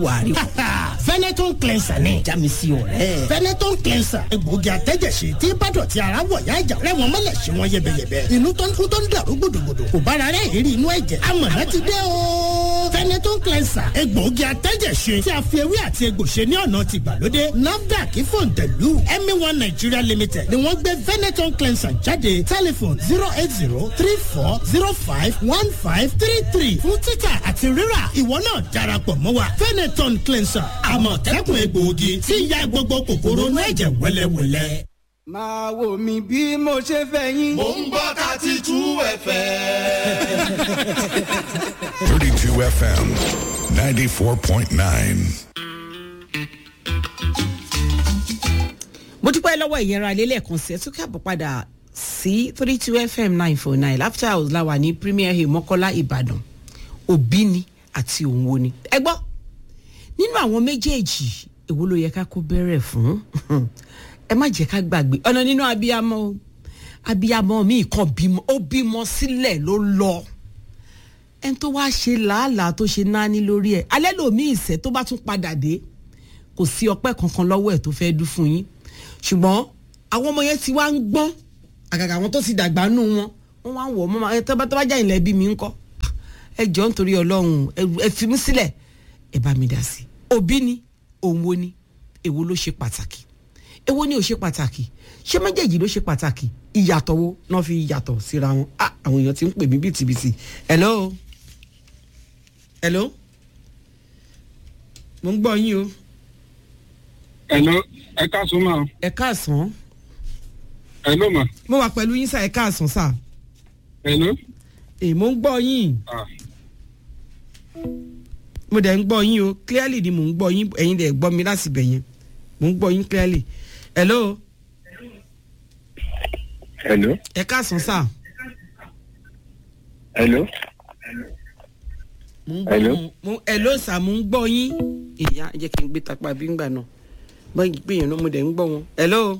wàrí. Veneton cleanser ni. já mi sí ọ̀rẹ́. Veneton cleanser egbòogi àtẹ́jẹsí tí bàdàn ti ara wọ̀ yá ìjà rẹ̀ wọ́n mọ̀lẹ̀ sí wọn yẹbẹyẹbẹ. inú tó ń kú tó ń dàrú gbòdògbòdò kò bára rẹ̀ ìrírí inú ẹ̀jẹ̀. amọ̀nà ti dé o. Veneton cleanser egbòogi àtẹ́jẹsí tí a fi ewé àti egbò ṣe ní ọ̀nà ti gbàlódé. NAFDAC fòǹtẹ̀lù MA1 Nigeria Limited ni wọ́n gbé Veneton cleanser jáde. Telephone 08034051533 fún títà àti rírà. ìwọ náà darapọ̀ mọ́ wa. Veneton cleanser àmọ̀tẹ́kùn egbòogi tí ń ya gbogbo kòkòrò inú ẹ̀jẹ̀ wẹ́lẹ́wẹ́lẹ́. máa wò mí bí mo ṣe fẹ́ yín. Mo ń gbọ́ 32 FM. 32 FM 94.9. mo dúpẹ́ lọ́wọ́ ìyẹra lélẹ́ẹ̀kan sí ẹ tún káàbọ̀ padà sí 32 FM 949 Laughter House la wà ní Premier Hill Mọ́kọ́lá Ìbàdàn. Òbí ni àti òun wo ni. ẹ gbọ́ nínú àwọn méjèèjì èwo ló yẹ ká kó bẹ̀rẹ̀ fún. ẹ má jẹ́ ká gbàgbé ọ̀nà nínú abiyamọ mi kan bímọ ó bímọ sílẹ̀ ló lọ. ẹni tó wá ṣe làálàá tó ṣe náání lórí ẹ̀ alẹ́ lòmí ìṣẹ́ tó bá tún padà dé kò sí ọpẹ́ kankan lọ́wọ́ ẹ̀ tó fẹ́ dún fún yín. ṣùgbọ́n àwọn ọmọ yẹn ti wá ń gbọ́n àgàgà àwọn tó ti dàgbà nù wọn wá ń wọ̀ ọmọ ẹ tó bá já ìlẹ̀ bí mi ń kọ́ ẹ jọ nítorí Ọlọ́run ẹ fi mí sílẹ̀ ẹ bá mi dá sí. òbí ni òun wo ni èwo ló ṣe pàtàkì èwo ni ò ṣe pàtàkì ṣé méjèèjì ló ṣe pàtàkì ìyàtọ̀ wo náà fi yàtọ̀ síra wọn. àwọn èèyàn ti ń pè mí bìtìbìtì. hello mo ń gbọ́ yín o. hello ẹ káàsán ma. ẹ káàsán. hello ma. mo wà pẹ̀lú yín sá ẹ káàsán sá. hello. mo ń gbọ́ yín. mo dẹ̀ ń gbọ́ yín o clearly ni mo ń gbọ́ yín ẹ̀yin dẹ̀ gbọ́ mi láti bẹ̀ yẹn mo ń gbọ́ yín clearly. hello. hello. ẹ káàsán sá. hello. hello sá mo ń gbọ́ yín. ìyá jẹ́ kí n gbé tapá bí ń gbà náà bọ́ọ̀ gbìyànjú náà mo dẹ̀ ń gbọ́ wọn. hello.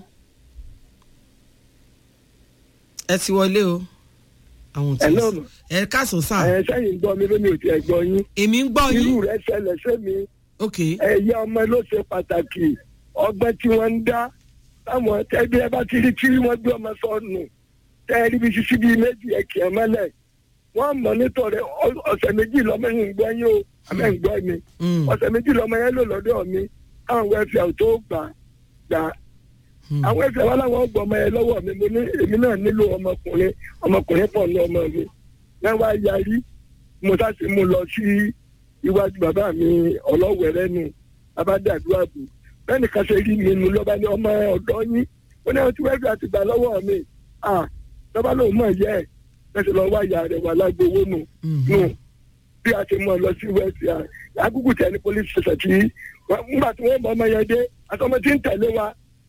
ẹ ti wọlé o. àwọn tí ẹ káàsán sá. ẹ sẹ́yìn gbọ́ mi lómi ò tí ẹ gbọ́ yín. èmi ń gbọ́ yín. irú rẹ̀ ṣẹlẹ̀ sẹ́mi. ok. ẹ̀yà ọmọ ló ṣe pàtàkì ọgbọ́n tí wọ́n ń dá táwọn ẹbí ẹ bá ti rí tí wọ́n gbé ọmọ sọnù tẹ́ ẹ rí bí sisi bíi méjì ẹ kì í mọ́lẹ̀ wọ́n mọ̀ nítorí ọ̀sẹ̀ méjì lọ́mọ yìí ń gbọ́ yín o àmẹ́ ń gbọ́ mi ọ̀sẹ̀ méjì lọ́mọ yẹn lò lọ́dọ̀ mi káwọn wẹ́fẹ̀ tó gbà àwọn ẹ̀fẹ̀ wọn làwọn gbọ́ ọmọ yẹn lọ́wọ́ mi mo ní èmi náà nílò ọmọkùnrin pọ̀ ní ọmọ mi náà wá yarí mo sáà mo lọ sí iwájú bàbá mi ọlọ́wẹ̀rẹ́ nu abádàdúrà bù bẹ́ẹ̀ ni ká ṣe rí mi nu lọ́ba ní ọmọ ọ̀dọ́ yín ó ní àwọn tí wẹ́fẹ̀ àti gbà lọ́wọ́ mi lọ́ba lóun mọ̀ yẹ́ ẹ̀ lẹ́sẹ̀ lọ́wọ́ àyà rẹ̀ wà lágbówó nù bí a ti mọ̀ lọ sí wẹ́fẹ̀ àgùgù tẹ̀ ní police station tí nígbà tí wọ́n mọ ọmọ yẹn dé àtọmọ tí ń tẹ̀lé wa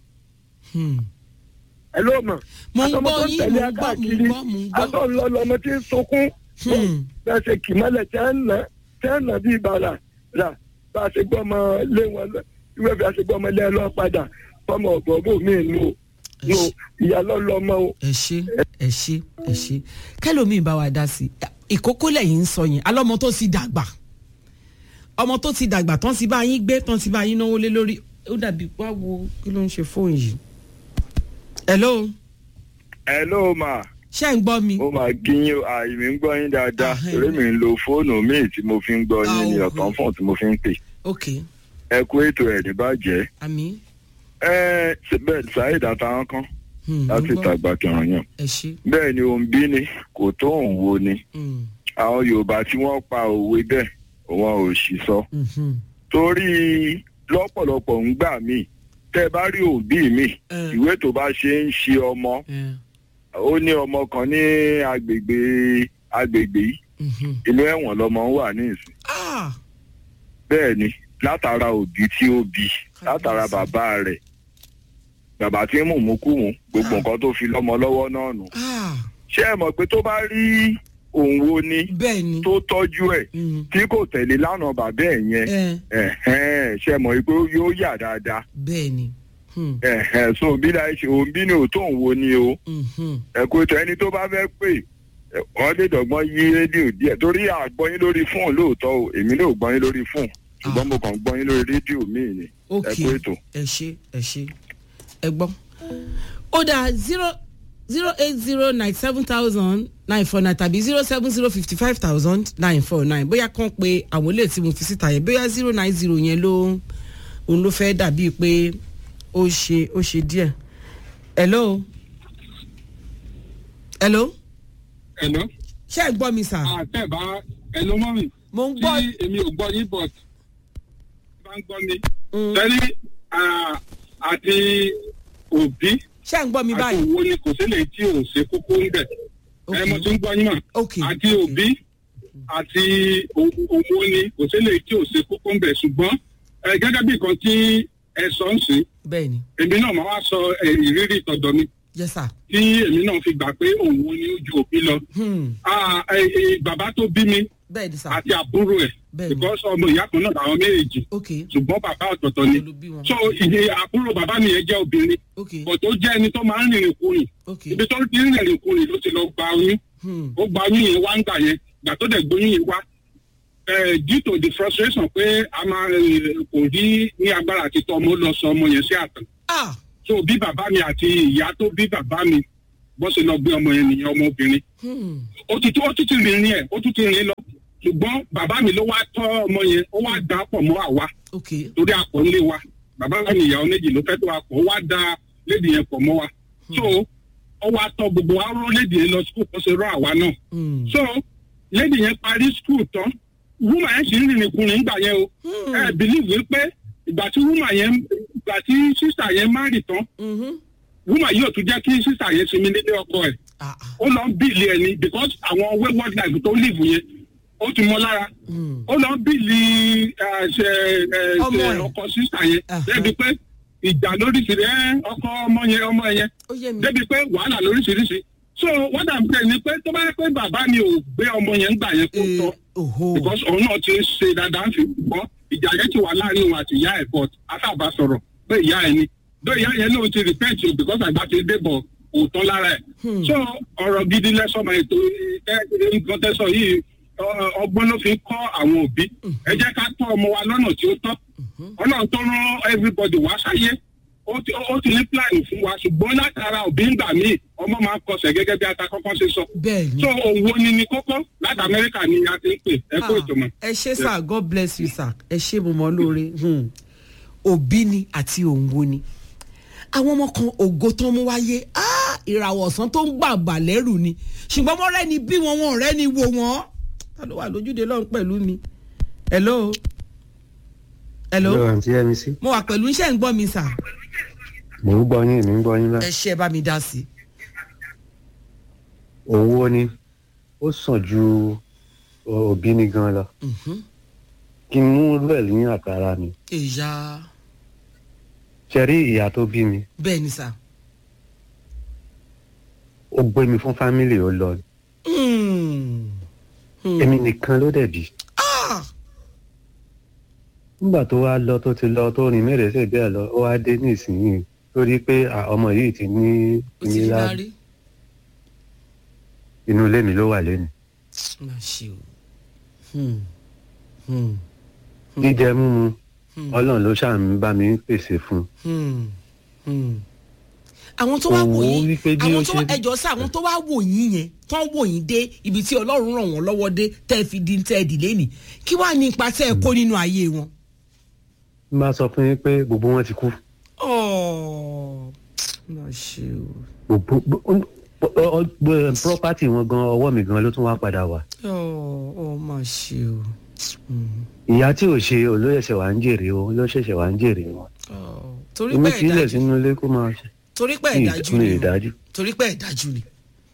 ẹ ló mọ̀ àtọmọ tó ń tẹ̀lé akáàkiri àtọ̀nlọ́lọ́ ọmọ tí ń sunkún bẹ́ẹ̀ ṣe kì mọ́lẹ̀ tẹ́ ń nà bí ìbára rà bá a ṣe gbọ́ ọmọ lé wọn ìwé bí a ṣe gbọ́ ọmọ lé lọ́ padà fọmọ ọ̀gbọ̀gbọ̀ mi nù ìyá lọ́lọ́mọ o. ẹ ṣe kẹlòmíì bá wa dá sí ìkókó lẹ́yìn ń sọ yẹn alọ́mọ tó ti dàgbà ọmọ tó ti dàgbà tán ti bá yín gbé tán ti bá yín náwó lé lórí ó dàbí wá wo kí ló ń ṣe fóònù yìí. hello ma. ṣé ń gbọ́ mi. mo máa kíyìn àìmí ń gbọ́ yín dáadáa torí mi ń lo fóònù míì tí mo fi ń gbọ́ yín ní ọ̀kan fún tí mo fi ń pè. ok. ẹ kú ètò ẹ̀ ní bàjẹ́. àmín. bẹ́ẹ̀ Saheed àtàwọn kan láti tàgbà kẹràn yàn. bẹ́ẹ̀ ni òun bí ni kò tó òun wo ni. àwọn Yorùbá tí wọ́n pa òwe bẹ́ẹ̀ wọn ò sì sọ. torí lọ́pọ̀lọpọ̀ ń gbà mí tẹ́ bá rí òbí mi ìwé tó bá ṣe ń ṣe ọmọ ó ní ọmọ kan ní agbègbè yìí inú ẹ̀wọ̀n lọmọ ń wà ní ìsìn. bẹ́ẹ̀ ni látara òbí tí ó bí látara bàbá rẹ̀ bàbá tí ń mùmúkùmù gbogbo nǹkan tó fi lọ́mọ lọ́wọ́ náà nù. ṣé ẹ mọ̀ pé tó bá rí òun wo ni tó tọ́jú ẹ̀ tí kò tẹ̀lé lánàá bàbá ẹ̀ yẹn ṣe mọ̀ pé yóò yà dáadáa. bẹ́ẹ̀ni. so bí láì ṣe òun bí ni ò tó òun wo ni o. ẹ̀kọ́ ètò ẹni tó bá fẹ́ pè wọ́n lè dọ̀gbọ́n yí rédíò díẹ̀ torí àgbọ́yín lórí fóònù lóòótọ́ o èmi ló gbọ́yín lórí fóònù ṣùgbọ́n mo kàn gbọ́ yín lórí rédíò míì ni. ok ẹ kú ètò. ẹ ṣe ẹ gbọ́. ó dà 08097,949 tàbí 07055,949 bóyá kàn pé àwọn ilé tí mo fi síta yẹn bóyá 090 yẹn òun ló fẹ́ dàbí pé ó ṣe díẹ̀. hello. hello. ṣé ẹ gbọ́ mi sà. àtẹ̀bá hello mọ́mì. mo ń gbọ́. tí èmi ò gbọ́ yín but bá ń gbọ́ mi. tẹ́lí àti òbí. ṣé ẹ ń gbọ́ mi báyìí. àti òwò ni kò sílẹ̀ tí ò ṣe kókó ń bẹ̀. mo ti ń gbọ́ yín mà. àti òbí àti òwò ni kò sílẹ̀ tí ò ṣe kókó ń bẹ̀ ṣùgbọ́n gẹ́gẹ́ bí nǹkan tí ẹ sọ ń sìn. bẹ́ẹ̀ni. èmi náà máa wá sọ ìrírí tọ̀dọ̀ mi. yes sir. tí èmi náà fi gbà pé òun ni ó ju òbí lọ. bàbá tó bí mi bẹ́ẹ̀ni sir. àti àbúrò ẹ̀ because ọmọ ìyá kan náà làwọn méjèèjì ṣùgbọ́n bàbá ọ̀tọ̀ọ̀tọ̀ ni so àbúrò bàbá mi yẹn jẹ́ obìnrin bọ̀ tó jẹ́ ẹni tó máa ń rìnrìn kùnrin ibi tó ti ń rìnrìn kùnrin ló ti lọ gba oyún ó gba oyún yẹn wá ń gbà yẹn gbà tó dẹ̀ gbóyún yẹn wá due to the frustration pé a máa kò rí ní agbára àti tọ́ ọmọ lọ sọ ọmọ yẹn sí àtàn so bí bàbá mi àti ìyá tó bí bàbá mi bó ṣe lọ gbé ọmọ yẹn nìyẹn ọmọbìnrin ó tún ti rìnrìn ẹ̀ ó tún ti rìn lọ ṣùgbọ́n bàbá mi ló wá tọ́ ọmọ yẹn ó wá dà pọ̀ mọ́ àwa torí àpọ̀ ńlé wa bàbá mi ìyàwó méjì ló fẹ́ tó wa pọ̀ ó wá dà lédi yẹn pọ̀ mọ́ wa so ó wá tọ́ gbogbo wa rán lédi yẹn lọ skul kó ṣe rán àwa náà so lédi yẹn parí skul tán wúmà yẹn sì ń rìnrìn kùnrin nígbà yẹn o ẹ bìlíìfù pé ìgbà tí sísà yẹn má rì tán wúmà yóò tún jẹ́ kí sísà yẹn sinmi nílé ọkọ ẹ̀ ó lọ bí ilé ẹni because àwọn wayward life tó live yẹn ó ti mọ lára ó lọ bíìlì ọkọ sísà yẹn débi pé ìjà lóríṣiríṣi ọkọ ọmọ yẹn débi pé wàhálà lóríṣiríṣi so what I'm saying ni pé tó bá yẹ pé bàbá mi ò gbé ọmọ yẹn gbà yẹn kó tọ́ because òun náà ti ń ṣe dáadáa fi gbọ́ ìjà yẹn ti wà láàrin òun àti ìyá ẹ̀ but àtàbà sọ̀rọ̀ pé ìyá ẹ̀ ni bẹ́ẹ̀ ìyá yẹn náà ti repent o because àgbà ti dé bọ̀ òótọ́ lára ẹ̀ so ọ̀rọ̀ gidi lẹ́sọ̀mọ̀ ètò nǹkan tẹ́sọ̀ yìí ọgbọ́n ló fi ń kọ́ àwọn òbí ẹ jẹ́ ká tọ́ ọmọ wa lọ́nà tí ó tọ́ ọlọ́run tó rán everybody wá sáyé ó ti ní plan fún wa ṣùgbọ́n látara òbí ń gbà míì ọmọ máa ń kọsẹ̀ gẹ́gẹ́ bí ata kọ́kọ́ ṣe sọ so òwò ni kókó láti Amẹ́ríkà ni a ti ń pè ẹ kó ìjọmọ. ẹ ṣé sir God bless you sir ẹ ṣé mo mọ lóore òbí ni àti òǹwo ni àwọn ọmọ kan ògo tó ń mú wáyé ìràwọ̀ ọ̀sán tó ń gbàgbà lẹ́rù ni ṣùgbọ́n mo rẹ́ni bí wọn rẹ́ni wo wọn ta ló wà lójúde lọ́run pẹ̀lú mi. hello. àǹtí ẹ̀mí sí. mo wà pẹ̀lú iṣẹ́ ń gbọ́ mi sà. mo ń gbọ́ yín báyìí. ẹ ṣe bá mi dá sí. owó ni ó sàn ju òbí ni gan lọ. kí n mú rẹ̀ ní àkàrà mi. ìyá. ṣe rí ìyá tó bí mi. bẹ́ẹ̀ ni sà. ó gbé mi fún fámílì ó lọ. èmi nìkan ló dẹ̀ bí. nígbà tó wá lọ tó ti lọ tó rìn mẹ́rẹ̀ẹ́sẹ̀ bẹ́ẹ̀ lọ ó wá dé nísìnyí lórí pé ọmọ yìí ti ní ìnira inú ilé mi ló wà lẹ́nu. jíjẹ mímu ọlọ́run ló ṣáà ń bá mi pèsè fún un. àwọn tó wá wò yín àwọn tó ẹjọ́ sí àwọn tó wá wò yín yẹn tó ń wò yín dé ibi tí ọlọ́run ràn wọ́n lọ́wọ́ dé tẹ́ fi di tẹ́ dì lẹ́nìí kí wàá ní ipa tẹ́ ẹ kó nínú ayé wọn. n bá sọ fún yín pé gbogbo wọn ti kú. property wọn gan ọwọ́ mi gan ló tún wá padà wá. má ṣe o. ìyá tí ò ṣe olóyèsè wà ń jèrè o olóṣèṣè wà ń jèrè wọn. torí pé èmi sílẹ̀ sínú ilé kó máa ṣe. torí pé ẹ̀dájú ni torí pé ẹ̀dájú ni.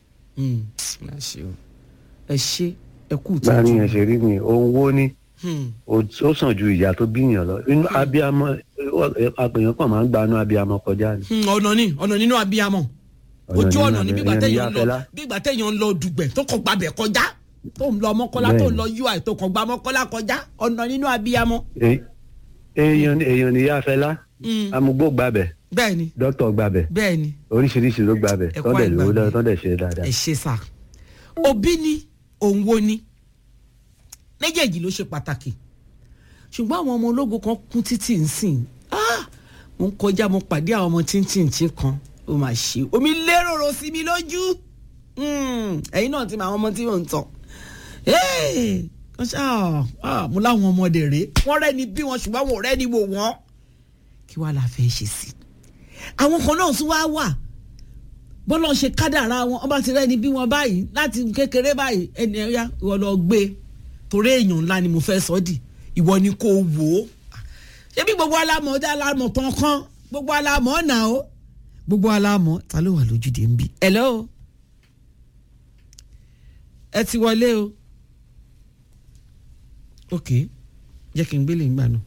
ẹ ṣe ẹ kú tó. láàrin ẹ̀ṣẹ̀ rí mi òun wó ní ó sàn ju ìyá tó bíyàn lọ inú abiyamọ àpèyàn kan máa ń gbanú abiyamọ kọjá ni. ọ̀nà nínú abiyamọ ojú ọ̀nà ní bígbà téèyàn ń lọ dùgbẹ̀ tó kàn gbàbẹ̀ kọjá tó ń lọ mọ́kọ́lá tó ń lọ ui tó kàn gbà mọ́kọ́lá kọjá ọ̀nà nínú abiyamọ. èèyàn ní Yáfẹ́lá amúgbó gbàbẹ̀ bẹ́ẹ̀ni dókítà gbàbẹ̀ bẹ́ẹ̀ni oríṣiríṣi ló gbàbẹ̀ tọ́ndẹ̀ lówó lọ́wọ́ tọ́ndẹ̀ ṣe dáadáa. ẹ ṣe sà òbí ni òun wo ni méjèèjì ló ṣe pàtàkì ṣùgbọ́n àwọn ọmọ ológun kan kún títì ń sìn mo ń kọjá mo pàdé àwọn ọmọ tíntìntín kan ó mà ṣe omi lérò sí mi lójú ẹ̀yin náà ti mọ àwọn ọmọ tí mò ń tọ̀ mo láwọn ọmọdé rèé wọ́n rẹ́ni bí wọn ṣùgbọ́n wọn ò rẹ́ni wò wọ́n kí wàá la fẹ́ ṣe sí àwọn kan náà tún wá wà bọ́lá ṣe kádàrá wọn ọba ti rẹ́ni bí wọn báyìí láti kékeré báyìí ẹni ẹ̀yà ìwọ lọ gbé torí èèyàn ńlá ni mo fẹ́ sọ dì ìwọ ni kò wò ó ṣebí gbogbo alámọ̀ ọdẹ alámọ̀ tán kan gbogbo alámọ̀ ọ̀nà o gbogbo alámọ̀ ta ló wà lójúde ń bí. hello ẹ ti wọlé o ok jẹ́ kí n gbélé ń gbà nù.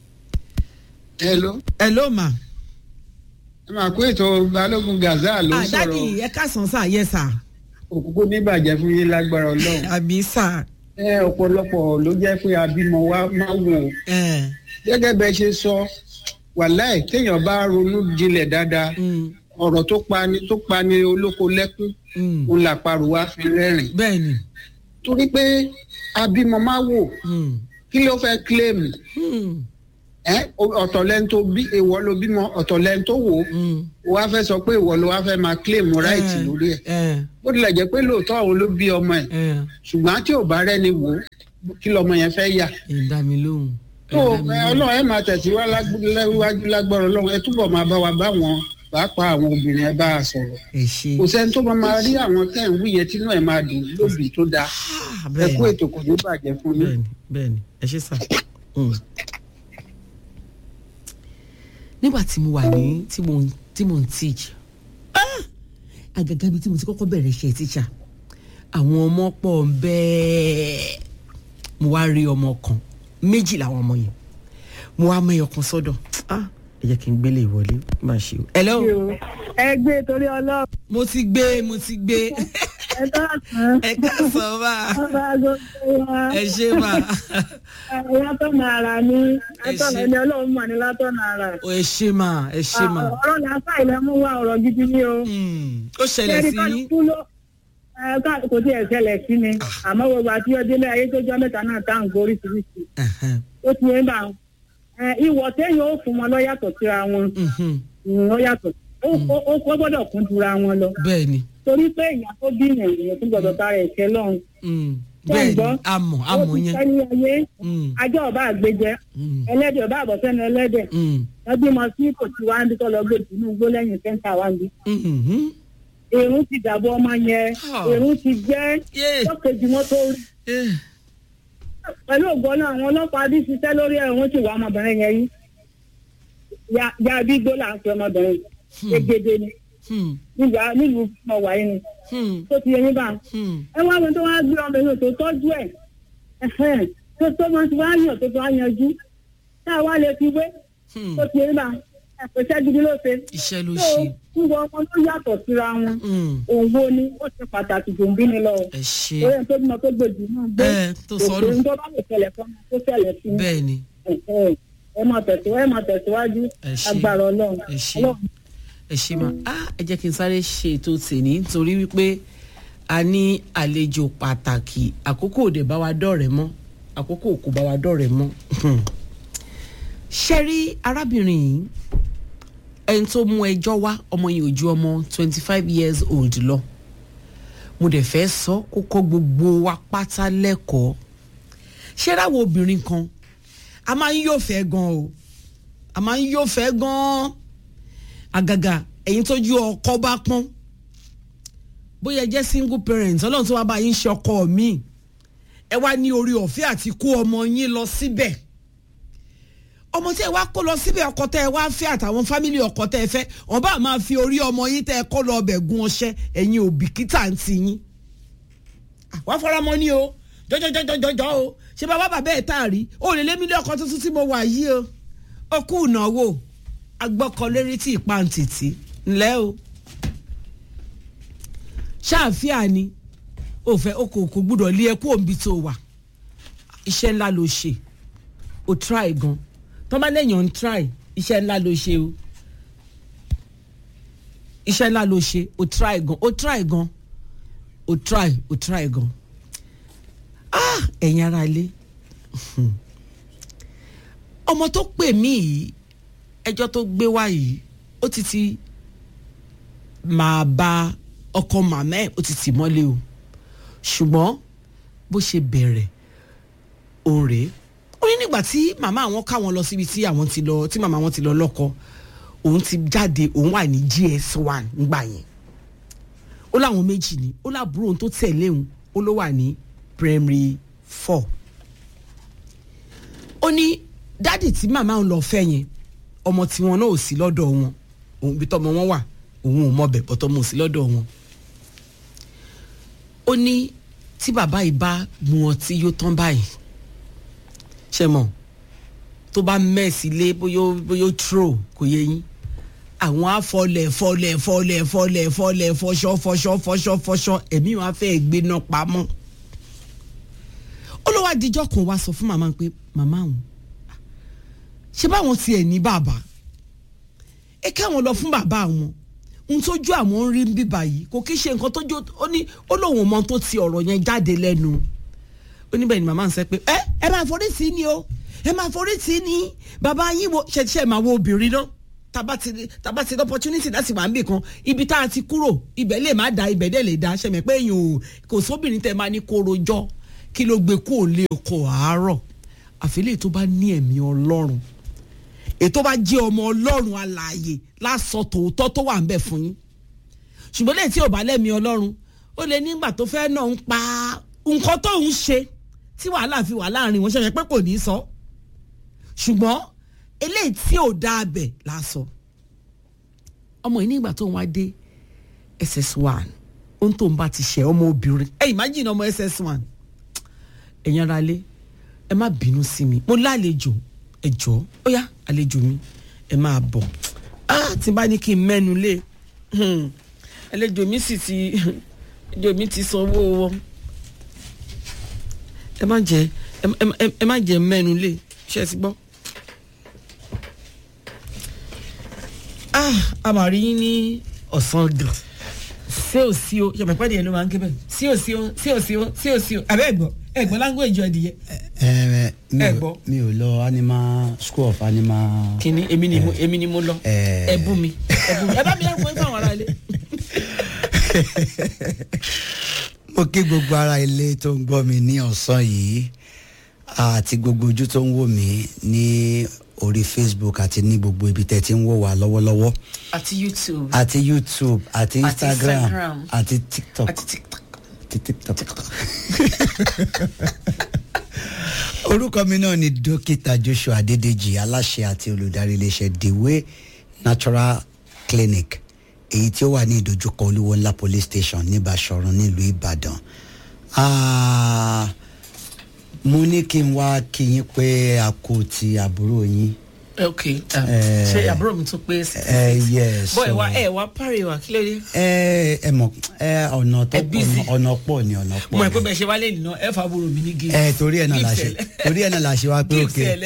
hello ma. ẹ máa kó ètò balógun gaza ló sọ̀rọ̀. dádì ẹ káàsán sá yẹ sá. òkùnkùn níbàjẹ́ fún yín lágbára ọlọ́run. àbí sá. ọ̀pọ̀lọpọ̀ ló jẹ́ pé abímọ wa máa wò. gẹ́gẹ́ bẹ́ẹ̀ ṣe sọ wàláì téèyàn bá ronú jinlẹ̀ dáadáa ọ̀rọ̀ tó pani olóko lẹ́kún òun làparò wa fi rẹ́rìn. bẹ́ẹ̀ni. torí pé abímọ máa wò kí ló fẹ́ claim ọ̀tọ̀ lẹ́ni tó bí ìwọ ló bímọ ọ̀tọ̀ lẹ́ni tó wò ó wá fẹ́ sọ pé ìwọ ló wá fẹ́ máa claim right lórí ẹ̀ bó tilẹ̀ jẹ́ pé lóòótọ́ àwọn ló bí ọmọ ẹ̀ ṣùgbọ́n tí ò bá rẹ́ni wò ó kí lọmọ yẹn fẹ́ yà. ìdámilóhùn. tó ọlọ́run ẹ̀ máa tẹ̀síwájú lágbára ọlọ́run ẹ túbọ̀ máa bá wa bá wọn pàápàá àwọn obìnrin ẹ bá a sọ̀rọ̀ kò sẹ́ni tó máa rí àwọn tẹ́ ń wí yẹn tínú ẹ̀ máa dùn lóbì tó dáa ẹ kú ètò kò ní bàjẹ́ fún yín. bẹ́ẹ̀ni ẹ ṣe sá. nígbà tí mo wà ní tí mo ń teach àgàgà bíi tí mo ti kọ́kọ́ bẹ̀rẹ̀ iṣẹ́ teacher àwọn ọmọ pọ̀ ń bẹ́ẹ̀ mo wá rí ọmọ kan méjì làwọn ọmọ yẹn mo wá mẹ́yọ kan sọ́dọ̀ ẹ jẹ́ kí n gbélé ìwọlé máa ṣe o. hello. ẹ gbé torí ọlọ́run. mo ti gbé. ẹ káàsán. ẹ káàsán máa. ọba agbóhùn wa. ẹ ṣe máa. látọ̀nà ara ní látọ̀nà ẹni ọlọ́run mọ̀ ní látọ̀nà ara. ẹ ṣe máa ẹ ṣe máa. ọ̀rọ̀ làásà ilẹ̀ mú wa ọ̀rọ̀ gidi ni o. ó ṣẹlẹ̀ sí yín. kò tí ẹ ṣẹlẹ̀ sí mi àmọ́ gbogbo àti ọdún ilé ayé tó jọ mẹ́ta náà tá à ń gorí síríṣi. ó ti ń bá ìwọ̀ téèyàn ó fún wọn lọ yàtọ̀ síra wọn lọ yàtọ̀ ó gbọ́dọ̀ kún jura wọn lọ. bẹ́ẹ̀ni. torí pé ìyá tó bí èèyàn tó gbọ́dọ̀ tara ẹ̀kẹ́ lọ́hùn. bẹ́ẹ̀ni àmọ̀ yẹn. ó ti sẹ́ni ayé ajá ọba àgbéjẹ ẹlẹ́dẹ̀ ọba àbọ̀sẹ́ni ẹlẹ́dẹ̀ ẹbí mọ sí kò tí wàá ń bí tọ́ lọ gbé Tinubu lẹ́yìn sẹ́ńtà wa ń bí. èrún ti dàbọ̀ ọmọ yẹn èrún ti jẹ́ lọ́kejì wọn tó rí. pẹ̀lú ògbọ́n náà àwọn ọlọ́pàá bí ṣiṣẹ́ lórí ẹ̀wọ̀n ti wà ọmọbìnrin yẹn yìí ya gbígbó là ń fi ọmọbìnrin gbẹgẹdẹ ni nílùú ọwà yìí ni tó ti yẹ yín bá ẹ wá wọn tó wá gbé ọmọ yìí tó tọ́jú ẹ̀ tó máa ti wá yàn tó wá yanjú tá a wá lè fi wé tó ti yẹ yín bá ẹ̀pẹ̀ṣẹ́ gidi ló ṣe iṣẹ́ ló ṣe tó ọmọ tó yàtọ̀ síra wọn òwò ni ó ṣe pàtàkì tó ń bí ni lọ ẹ ṣe ó yẹ tó bímọ tó gbèjì náà gbé òṣèlú tó bá lè ṣẹlẹ̀ fún ọmọ tó ṣẹlẹ̀ sí i bẹ́ẹ̀ ni ẹ máa tẹ̀síwájú agbára ọlọ́run. ẹ ṣe máa ẹ jẹ́ kí n sáré ṣe ètò tèmi nítorí wípé a ní àlejò pàtàkì àkókò òde bá wa dọ̀rẹ́ mọ́ àkókò òkú bá wa dọ̀rẹ́ mọ́. ṣe rí arábìnrin yìí ẹni tó mú ẹjọ́ wá ọmọ yìí ò ju ọmọ 25 years old lọ mo dẹ̀ fẹ́ sọ kó kọ́ gbogbo wa pátá lẹ́kọ̀ọ́ ṣé ráwọ̀ obìnrin kan a máa ń yóò fẹ́ gan o a máa ń yóò fẹ́ gan àgàgà ẹ̀yin tójú ọkọ bá pọ́n bóyá jẹ́ single parent ọlọ́run tó wá bá yín ṣe ọkọ mi ẹ wá ní orí ọ̀fẹ́ àti kó ọmọ yín lọ síbẹ̀ ọmọ tí ẹ wá kó lọ síbẹ̀ ọkọ tẹ ẹ wá fẹ́ àtàwọn fámìlì ọkọ tẹ ẹ fẹ́ wọn bá máa fi orí ọmọ yín tẹ ẹ kó lọ ọbẹ̀ gun ọṣẹ ẹ̀yin òbíkítà ń ti yín wá fọlá mọ́ ní o jọjọjọjọjọ o ṣe bàbá bàbá ẹ̀ tá a rí o lè lé mi lé ọkọ tuntun tí mo wà yìí o ó kú ìnáwó agbọ́kọlérí tí ìpàǹtìtì ńlẹ́ o ṣáàfíà ni òfẹ́ okòòkò gbúdọ̀ lé ẹkú òǹbí tó wà iṣẹ́ ńlá ló ṣe o try gan tó bá lẹ́yìn on try iṣẹ́ ńlá ló ṣe o iṣẹ́ ńlá ló ṣe o try gan o try gan o try gan ẹ̀yin ara ilé ọmọ tó pè mí yìí ẹjọ́ tó gbé wá yìí ó ti máa bá ọkọ màmá ẹ̀ ó ti mọ́lé o ṣùgbọ́n bó ṣe bẹ̀rẹ̀ òun rèé ó ní nígbà tí màmá àwọn káwọn lọ síbi tí màmá wọn ti lọ lọ́kọ òun ti jáde òun wà ní GS1 nígbà yẹn ó láwọn méjì ni ó láàbúrò òun tó tẹ̀lé òun ó ló wà ní primary 4 ó ní dádì tí màmá òun lọ fẹ́ yẹn ọmọ tí wọn náà ò sí lọ́dọ̀ wọn òun ibi tọ́mọ wọn wà òun ò mọ̀bẹ̀ bọ́tọ́ mọ̀ sí lọ́dọ̀ wọn ó ní tí bàbá yìí bá mu ọtí yóò tán báyìí ṣe mọ̀ tó bá mẹ́ẹ̀sì lé bóyá tró kò yé yín àwọn afọlẹ̀ fọṣọ ẹ̀mí wọn fẹ́ gbéná pamọ́ ó ló wá dijọ́ kan wá sọ fún màmá pé màmá òun ṣé báwọn tiẹ̀ ní bàbá ẹ káwọn lọ fún bàbá wọn ohun tójú àwọn ń rí ń bíbà yìí kò kí ṣe nǹkan tójú ó lóun mọ tó ti ọ̀rọ̀ yẹn jáde lẹ́nu ó níbẹ̀ ni màmá ń sẹ́ pé ẹ máa forí tì í ni o ẹ máa forí tì í ni bàbá yín wo ṣe máa wo obìnrin náà tàbá ti ní opportunity láti wà níbì kan ibi tá a ti kúrò ibẹ̀ lè má da ibẹ̀ dẹ̀ lè da ṣẹ̀mẹ̀ pé èèyàn kò sóbìnrin tẹ̀ máa ní kó rojọ́ kí ló gbé kó lé ọkọ̀ àárọ̀ àfẹ́lẹ́ tó bá ní ẹ̀mí Ọlọ́run ètò bá jẹ́ ọmọ Ọlọ́run alààyè lásọ tòótọ́ tó wà ń bẹ̀ fún yín ṣùgbọ́n lẹ́yìn tí ò bá lẹ́mí Ọlọ́run ó lè nígbà tó fẹ́ náà ń pa nǹkan tó ń ṣe tí wàhálà fi wà láàrin wọn ṣẹ̀ṣẹ̀ pé kò ní sọ ṣùgbọ́n eléyìí tí ò dá abẹ lásọ ọmọ yìí nígbà tó ń wá dé SS1 ohun tó ń bá ti ṣe ọmọ obìnrin imagine ọmọ SS1 ẹ̀yin ara lé ẹ má bínú sí mi mo lálejò ẹ jọ̀ọ́ ó yá àlejò mi ẹ máa bọ̀ tí n bá ní kí n mẹ́nu lé àlejò mi sì ti sanwó wọn ẹ má jẹ mẹ́nu lé ṣe ti gbọ́. a máa rí yín ní ọ̀sán gan sí ò sí o ṣàpẹ́ pẹ́ẹ́dì yẹn ló máa ń ké bẹ́ẹ̀ sí ò sí o sí ò sí o sí ò sí o àbẹ́ ẹ̀gbọ́n language ẹ̀dìyẹ. mi ò lọ animal school of animal. kìnní èmi ni mo lọ ẹ̀bùn mi ẹ bá mi ẹ̀ fún àwọn ará ilé. mo kí gbogbo ará ilé tó ń gbọ́ mi ní ọ̀sán yìí àti gbogbo ojú tó ń wò mí ní orí Facebook àti ní gbogbo ibi tẹ́ ti ń wò wá lọ́wọ́lọ́wọ́. àti YouTube àti Instagram àti TikTok. Orúkọ mi náà ni dókítà Joshua Adédèjì aláṣẹ àti olùdarí iléeṣẹ́ The Way Natural Clinic èyí tí ó wà ní ìdojúkọ Olúwo ńlá police station ní Bàṣọ̀run nílùú Ìbàdàn. Mo ní kí n wá kí yín pé a kò ti àbúrò yín. Okay, ṣe àbúrò mi tún pé 66. Yes. Bọ́ ẹ wá parí wa kí ló dé. Ẹ mọ̀ ọ̀nà tó ọ̀nà pọ̀ ni ọ̀nà pọ̀. Mo ẹ̀ pé bẹ́ẹ̀ ṣe wá lè nìna ẹ fàbúrò mi ní gí. Torí ẹ̀ náà la ṣe wá pé òkè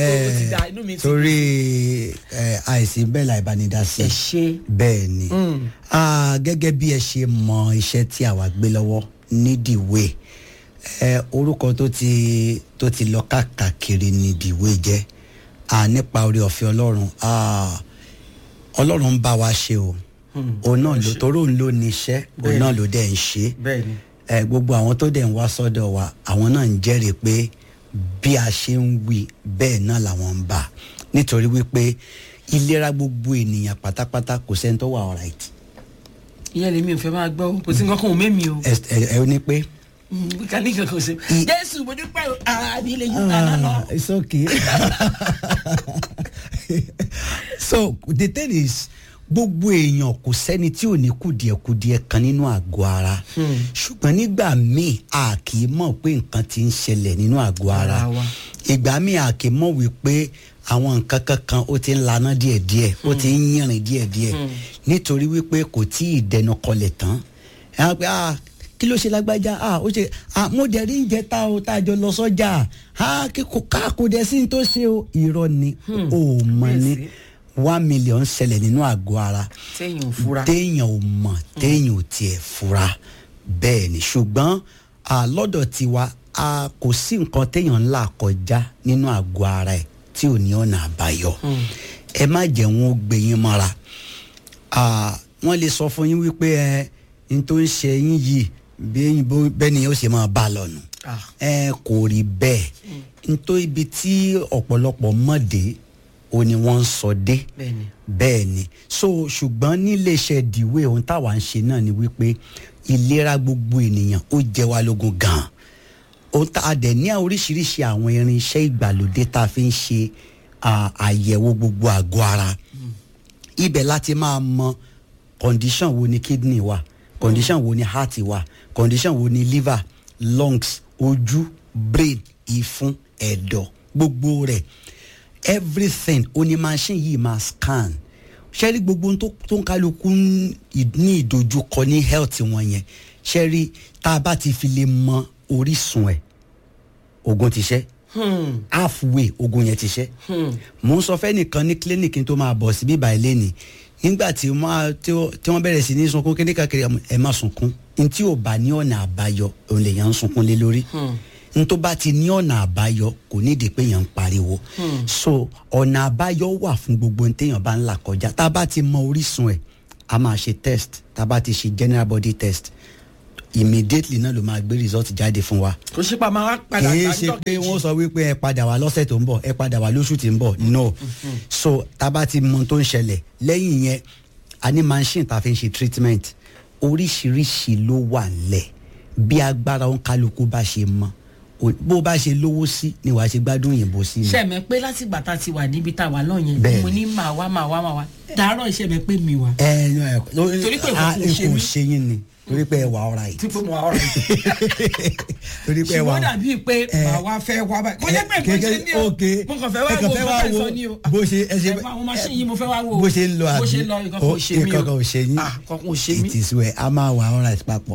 torí àìsí bẹ́ẹ̀ la ìbánidásí. Ẹ ṣe. Bẹ́ẹ̀ ni gẹ́gẹ́ bí ẹ ṣe mọ iṣẹ́ tí àwa gbé lọ́wọ́ ní The Way orúkọ tó ti lọ káàkiri ní The Way jẹ́ nípa orí ọ̀fẹ́ Ọlọ́run Ọlọ́run ń bá wa ṣe o òun náà ló torí òun ló ní iṣẹ́ òun náà ló dẹ̀ ń ṣe gbogbo àwọn tó dẹ̀ ń wá sọ́dọ̀ wa àwọn náà ń jẹ́rìí pé bí a ṣe ń wí bẹ́ẹ̀ náà làwọn ń bá nítorí wípé ìlera gbogbo ènìyàn pátápátá kò sẹ́ni tó wà alright. ìyá lèmi ò fẹ́ máa gbọ́ kò sí nǹkan kan ò mẹ́mi o. ẹ ò ní pé. kàní kankan ṣe Jésù mo dúpẹ́ àbí ilé yìí àná lọ. It's okay. So the thing is gbogbo èèyàn kò sẹ́ni tí ò ní kùdìẹ̀kùdìẹ̀ kan nínú àgọ́ ara ṣùgbọ́n nígbà míì a kì í mọ̀ pé nǹkan ti ń ṣẹlẹ̀ nínú àgọ́ ara ìgbà míì a kì í mọ̀ wípé àwọn nǹkan kankan ó ti ń laná díẹ̀díẹ̀ ó ti ń yìnrìn díẹ̀díẹ̀ nítorí wípé kò tí ì dẹnu kọlẹ̀ tán ẹ̀ á pé kí ló ṣe lágbájá ó ṣe mo dẹ̀ rí ìjẹta o tá a jọ lọ sọ́jà kò dẹ̀ sí ní tó ṣe o irọ́ ni ó mọ̀ ní 1 million ṣẹlẹ̀ nínú àgọ́ ara téèyàn ò mọ̀ téèyàn ò tiẹ̀ fura bẹ́ẹ̀ ni ṣùgbọ́n lọ́dọ̀ tiwa kò sí nǹkan téèyàn ńlá kọjá nínú àgọ́ ara ẹ̀ tí ò ní ọ̀nà àbáyọ ẹ má jẹ́ wọn ó gbé yín mọ́ra wọ́n lè sọ fún yín wípé n tó ń ṣe yín yìí bẹ́ẹ̀ ni ó ṣe máa bá a lọ́nu kò rí bẹ́ẹ̀ n tó ibi tí ọ̀pọ̀lọpọ̀ mọ̀dé o ni wọ́n ń sọ dé bẹ́ẹ̀ ni so ṣùgbọ́n níléeṣẹ́ dìwé ohun táwa ń ṣe náà ni wípé ìlera gbogbo ènìyàn ó jẹ wá lógún gan-an ohun tá a dẹ̀ ní oríṣiríṣi àwọn irinṣẹ́ ìgbàlódé tá a fi ń ṣe àyẹ̀wò gbogbo àgọ́ ara ibẹ̀ láti máa mọ condition wo ni kidney wa condition wo ni heart wa condition wo ni liver lungs ojú brain ìfun ẹ̀dọ̀ gbogbo rẹ̀ everything oní machine yìí máa scan ṣẹ́rí gbogbo tó ń kálukú ní ìdojúkọ ní health wọn yẹn ṣẹ́rí tá a bá ti fi lè mọ orísun ẹ̀ ogun ti ṣẹ́ halfway ogun yẹn ti ṣẹ́ mo ń sọ fẹ́nìkan ní clinic tó máa bọ̀ sí bíbá ilé ni nígbà tí wọ́n bẹ̀rẹ̀ sí ní sunkún kíní kakiri ẹ̀ má sunkún n tí ò bá ní ọ̀nà àbáyọ òun lè yàn ń sunkún lé lórí n tó bá ti ní ọ̀nà àbáyọ kò nídìí pé yàn ń pariwo so ọ̀nà àbáyọ wà fún gbogbo ní téèyàn bá ń là kọjá tá a bá ti mọ orísun ẹ̀ a máa ṣe test tá a bá ti ṣe general body test immediately náà ló máa gbé result jáde fún wa. kò sí pa máa padà kì í ṣe pé wọ́n sọ wípé ẹ padà wá lọ́sẹ̀ tó ń bọ̀ ẹ padà wá lóṣù tí ń bọ̀ no so tá a bá ti mọ tó ń ṣẹlẹ̀ lẹ́yìn yẹn a ní machine tá a fi ń ṣe treatment oríṣiríṣi ló wà lẹ̀ bí agbára òǹkálukú bá ṣe mọ bó bá ṣe lówó sí ni wàá ṣe gbádùn òyìnbó sí ni. ṣẹ̀mẹ̀ pé láti ìgbà tá a ti wà níbi tá a wà lọ́yẹn mo ní màá wá dàárọ̀ ìṣẹ̀mẹ̀ pé mi wà. torí pé kò ṣe yín ni torí pé ẹ wà ọ̀rá yìí. tí pé mo wà ọ̀rá yìí. torí pé ẹ wà. ṣùgbọ́n dàbí pé màá wá fẹ́ wá báyìí. kọjá pé mo ṣe ní o mo kàn fẹ́ wá wo bó fẹ́ sọ ní o. bó ṣe ẹ ṣe àwọn machine yìí mo fẹ́ wá wo. bó ṣe ń lọ àbí bó ṣe ń lọ ìkọ̀kọ̀ ò ṣe mí o. ìkọ̀kọ̀ ò ṣe yín. ìkọ̀kọ̀ ò ṣe mí. it is well a máa wà ọ̀rá yìí papọ̀.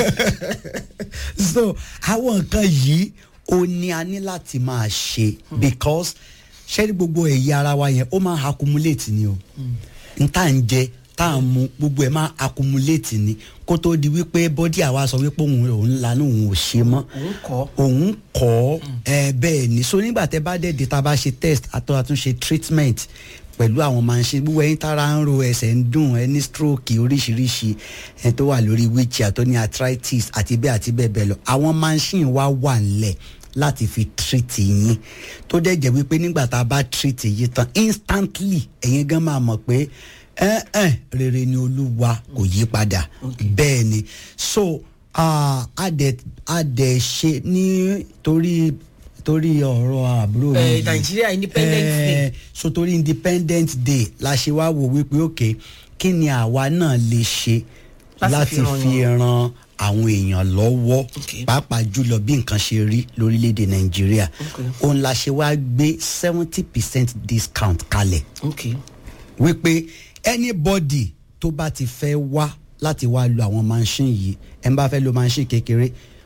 so àwọn nǹkan yìí ó ní a ní láti máa ṣe because ṣẹ́rí gbogbo ẹ̀yà ara wa yẹn ó máa accumulate ni o n tá à ń jẹ tá à ń mu gbogbo ẹ̀ máa accumulate ni kó tó di wípé bọ́dí àwa sọ wípé òun lanu òun ò ṣe mọ́ òun kọ́ bẹ́ẹ̀ ni so nígbà tẹ́ bá dẹ̀ dé tá a bá ṣe test àtúnṣe treatment pẹ̀lú àwọn machine gbogbo ẹ̀yin tára ń ro ẹsẹ̀ ń dùn ẹni stroke oríṣiríṣi ẹni tó wà lórí wheelchair tó ní arthritis àti bẹ́ẹ̀ bẹ́ẹ̀ lọ àwọn machine wa wà nílẹ̀ láti fi treat yín tó dẹ̀ jẹ́ wípé nígbà tá a bá treat yín tán instantly ẹ̀yin gan máa mọ̀ pé rere ni olúwa kò yí padà bẹ́ẹ̀ ni so a dẹ̀ ṣe ní torí ọ̀rọ̀ àbúrò mi Nigeria Independence Day so torí Independence Day la ṣe wá wò wípé okay kí ni àwa náà lè ṣe láti fi ran àwọn èèyàn lọ́wọ́ pàápàá jùlọ bí nǹkan ṣe rí lórílẹ̀‐èdè Nàìjíríà òun la ṣe wá gbé 70% discount kalẹ̀ wípé anybody tó bá ti fẹ́ wá láti wá lo àwọn machine yìí ẹ̀ ń bá fẹ́ lo machine kékeré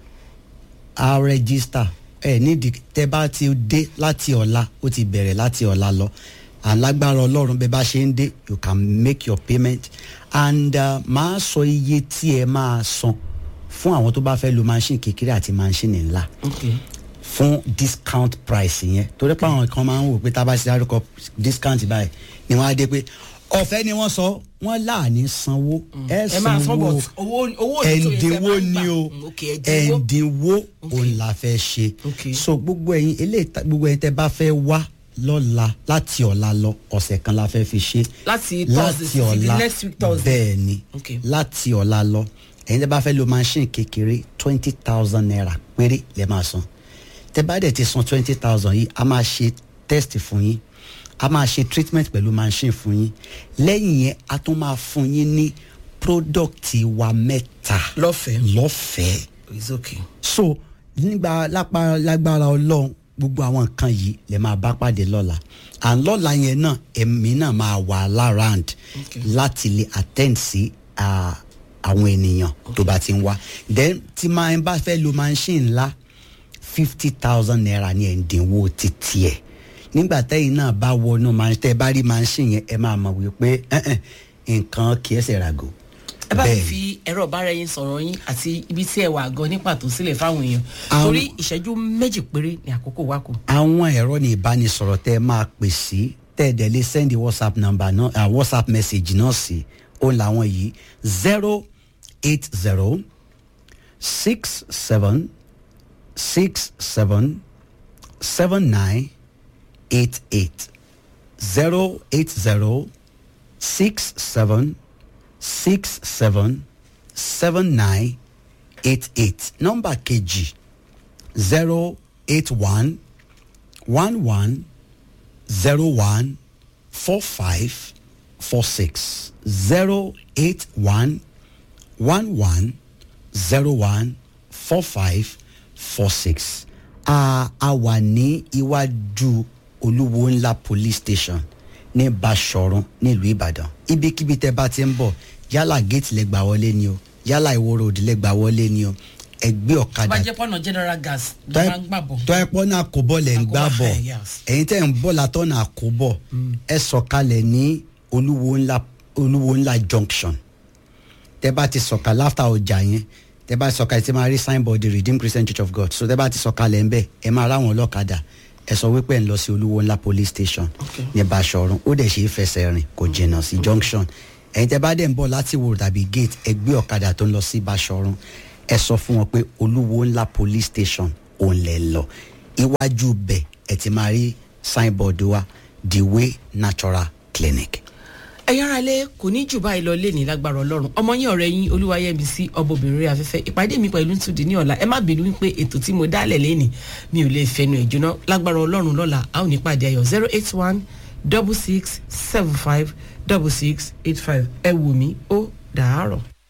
a register nídìí tẹ́ bá ti dé láti ọ̀la ó ti bẹ̀rẹ̀ láti ọ̀la lọ alágbára Ọlọ́run bẹ́ẹ̀ bá ṣe ń dé you can make your payment and máa sọ iye tí ẹ máa san fún àwọn tó bá fẹ́ lo machine kékeré àti machine ńlá fún discount price yẹn torí pé àwọn kan máa ń wò pé tá a bá ṣe dárúkọ discount báyìí ni wọ́n á dé pé ọ̀fẹ́ ni wọ́n sọ wọ́n láàní sanwó sanwó ẹ̀ǹdínwó ni o ẹ̀ǹdínwó òun la fẹ́ ṣe so gbogbo ẹ̀yin tẹ́ bá fẹ́ wá lọ́la láti ọ̀la lọ ọ̀sẹ̀ kan la fẹ́ fi ṣe láti ọ̀la bẹ́ẹ̀ ni láti ọ̀la lọ ẹ̀yin tẹ́ bá fẹ́ lo machine kékeré 20,000 naira péré lẹ́ máa san tẹ́ bá dẹ̀ ti san 20,000 yìí a máa ṣe test fún yín a máa ṣe treatment pẹ̀lú machine fún yín lẹ́yìn yẹn a tún máa fún yín ní product wa mẹ́ta lọ́fẹ̀ẹ́ it's okay so nígbà lágbára Ọlọ́run gbogbo àwọn nǹkan yìí lè máa bá pàdé lọ́la and lọ́la yẹn náà èmi náà máa wà lárànd láti lè attend sí àwọn ènìyàn tó bá ti ń wá then tí máa ń bá fẹ́ lo machine ńlá 50,000 naira ní ẹ̀ǹdínwó títí ẹ̀ nígbà tẹ́yìn náà bá wọnú tẹ́ bá rí machine yẹn ẹ máa mọ̀ wípé nǹkan kì í ṣe ràgò ẹ bá mi fi ẹ̀rọ ọ̀bára yín sọ̀rọ̀ yín àti ibi tí ẹ wà gan ní pàtó sílẹ̀ fáwọn èèyàn torí ìṣẹ́jú méjì péré ni àkókò wa kù. àwọn ẹ̀rọ ní ìbánisọ̀rọ̀ tẹ́ máa pè sí tẹ́ ẹ̀ dẹ̀ lè send whatsapp number náà whatsapp message náà sí ó làwọn yìí 080 67 67 79 88 080 67 67 79 88 nọ́mbà kejì 081 11 01 45 46 081 11 01 45 46 a wà ní iwájú olúwo ńlá police station ní Basọ̀run nílùú Ìbàdàn ibikíbi tẹ́ bá ti ń bọ̀ yálà gate lẹ gbà wọlé ni o yálà Ìwó road lẹ gbà wọlé ni o ẹgbẹ́ ọ̀kadà. bá jẹ́ pọ́nà general gas ló máa ń gbà bọ̀. tọ́ ẹ pọ́nà àkóbọ̀ lẹ̀ ń gbà bọ̀ ẹ̀yin tẹ́ ń bọ̀ látọ̀nà àkóbọ̀ ẹ sọ̀kalẹ̀ ní olúwo ńlá junction tẹ́ bá ti sọ̀kalẹ̀ láfta ọjà yẹn tẹ́ bá ti sọ̀kalẹ̀ tí máa rí signboard the Redeemed Christian Church of God so tẹ́ bá ti sọ̀kalẹ̀ ń bẹ̀ ẹ máa ráwọn ọlọ́kadà ẹ sọ wípé ẹ ń lọ sí olúwo ńlá police station ní Basọ̀run ó dẹ̀ ṣe é fẹsẹ̀ rìn kò jìnnà sí junction ẹ̀yin tẹ́ bá dẹ̀ ń bọ̀ láti Ìwó tàbí gate ẹgbẹ́ ọ̀kadà tó ń lọ sí Basọ̀run ẹ sọ fún wọn pé olúwo ńlá police station òun lẹ lọ iwájú bẹ̀ ẹ ti máa rí signboard wa The Way Natural Clinic. ẹ̀yára ilé kò ní jù báyìí lọ lé ní lágbára Ọlọ́run ọmọ yín ọ̀rẹ́ yín Olúwayẹmísí ọbọbìnrin afẹ́fẹ́ ìpàdé mi pẹ̀lú tùdí ní ọ̀la ẹ má bínú wípé ètò tí mo dálẹ̀ lẹ́nìí mi ò lè fẹnu ẹ̀ jóná lágbára Ọlọ́run lọ́la a ò ní pàdé ayọ̀ 081 66 75 66 85 ẹ wò mí ó dàárọ̀.